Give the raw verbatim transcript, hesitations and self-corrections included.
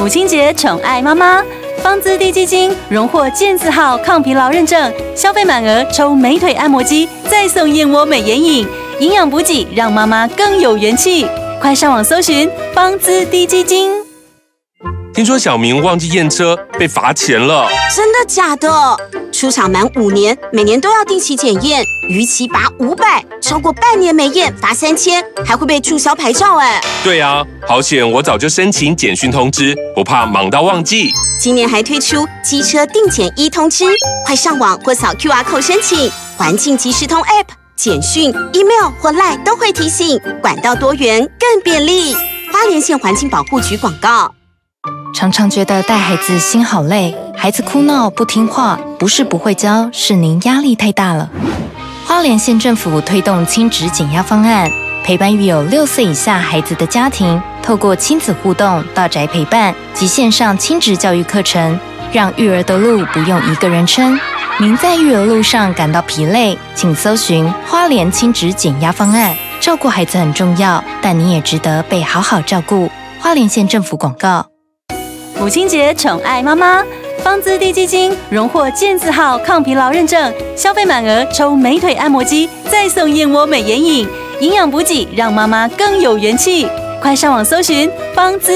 母亲节宠爱妈妈，方姿滴基金荣获健字号抗疲劳认证，消费满额抽美腿按摩机，再送燕窝美眼影，营养补给让妈妈更有元气。快上网搜寻方姿滴基金。 听说小明忘记验车被罚钱了， 真的假的？出厂满五年，每年都要定期检验，逾期罚五百，超过半年没验罚三千，还会被注销牌照哎。 对啊，好险我早就申请简讯通知，不怕忙到忘记。 今年还推出机车定检一通知，快上网或扫 Q R code 申请，环境即时通 App、简讯、email 或 Line 都会提醒，管道多元更便利。花莲县环境保护局广告。 常常觉得带孩子心好累，孩子哭闹不听话，不是不会教，是您压力太大了。花莲县政府推动亲职减压方案，陪伴育有六岁以下孩子的家庭，透过亲子互动、到宅陪伴及线上亲职教育课程，让育儿的路不用一个人撑。您在育儿路上感到疲累，请搜寻花莲亲职减压方案。照顾孩子很重要，但你也值得被好好照顾。花莲县政府广告。 母亲节宠爱妈妈，方姿滴基金荣获健字号抗疲劳认证，消费满额抽美腿按摩机，再送燕窝美眼影，营养补给让妈妈更有元气。快上网搜寻方姿